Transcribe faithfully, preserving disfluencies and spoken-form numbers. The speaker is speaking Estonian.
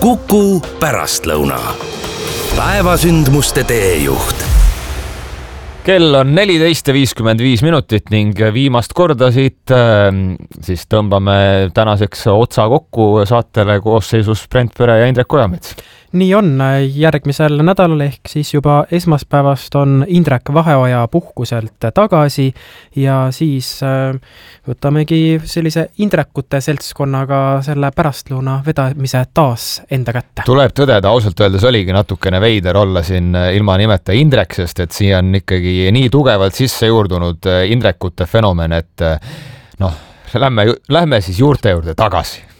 Kuku pärastlõuna. Päevasündmuste teejuht. Kell on neliteist ja viiskümmend viis minutit ning viimast korda siit siis tõmbame tänaseks otsa kokku saatele koosseisus Brent Pere ja Indrek Ojamets. Nii on, järgmisel nädalal ehk siis juba esmaspäevast on Indrek Vaheoja puhkuselt tagasi ja siis võtamegi sellise Indrekute seltskonnaga selle pärastlõuna vedamise taas enda kätte. Tuleb tõdeda, ausalt öeldes oligi natukene veider olla siin ilma nimeta Indrek, sest et siia on ikkagi nii tugevalt sisse juurdunud Indrekute fenomen, et noh, lähme, lähme siis juurte juurde tagasi.